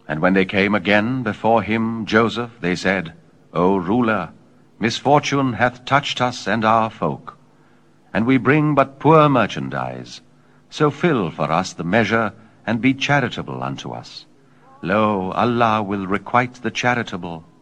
And when they came again before him, Joseph, they said, O ruler, misfortune hath touched us and our folk, and we bring but poor merchandise. So fill for us the measure, and be charitable unto us. Lo, Allah will requite the charitable.